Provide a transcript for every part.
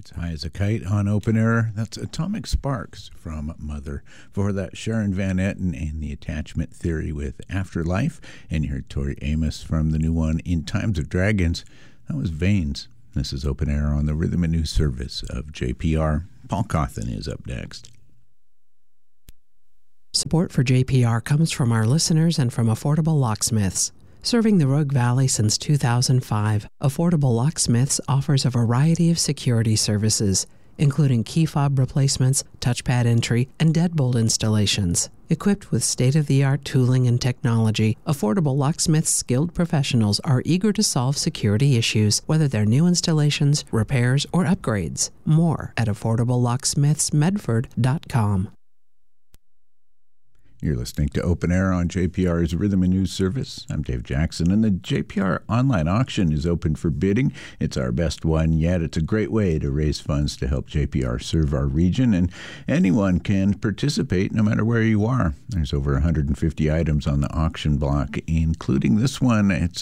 High as a Kite on Open Air. That's Atomic Sparks from Mother. For that, Sharon Van Etten and the Attachment Theory with Afterlife. And you heard Tori Amos from the new one, In Times of Dragons. That was Veins. This is Open Air on the Rhythm and News Service of JPR. Paul Cawthon is up next. Support for JPR comes from our listeners and from Affordable Locksmiths. Serving the Rogue Valley since 2005, Affordable Locksmiths offers a variety of security services, including key fob replacements, touchpad entry, and deadbolt installations. Equipped with state-of-the-art tooling and technology, Affordable Locksmiths' skilled professionals are eager to solve security issues, whether they're new installations, repairs, or upgrades. More at AffordableLocksmithsMedford.com. You're listening to Open Air on JPR's Rhythm and News Service. I'm Dave Jackson, and the JPR online auction is open for bidding. It's our best one yet. It's a great way to raise funds to help JPR serve our region, and anyone can participate no matter where you are. There's over 150 items on the auction block, including this one. It's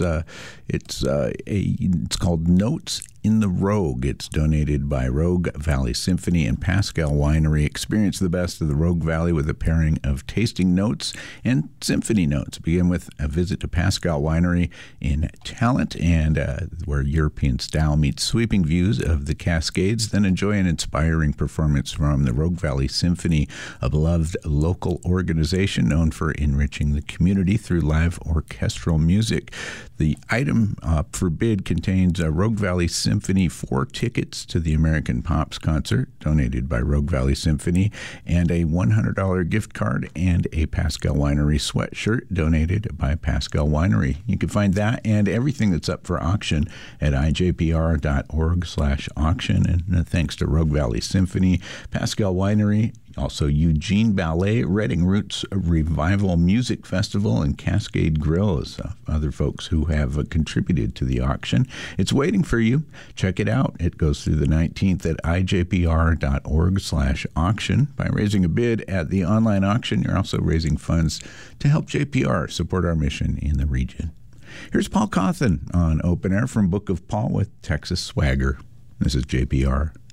called Notes in the Rogue. It's donated by Rogue Valley Symphony and Pascal Winery. Experience the best of the Rogue Valley with a pairing of tasting notes and symphony notes. Begin with a visit to Pascal Winery in Talent, and where European style meets sweeping views of the Cascades. Then enjoy an inspiring performance from the Rogue Valley Symphony, a beloved local organization known for enriching the community through live orchestral music. The item for bid contains a Rogue Valley Symphony 4 tickets to the American Pops concert, donated by Rogue Valley Symphony, and a $100 gift card and a Pascal Winery sweatshirt, donated by Pascal Winery. You can find that and everything that's up for auction at ijpr.org/auction. And thanks to Rogue Valley Symphony, Pascal Winery, also Eugene Ballet, Reading Roots Revival Music Festival, and Cascade Grill as other folks who have contributed to the auction. It's waiting for you. Check it out. It goes through the 19th at ijpr.org/auction. By raising a bid at the online auction, you're also raising funds to help JPR support our mission in the region. Here's Paul Cawthon on Open Air from Book of Paul with Texas Swagger. This is JPR.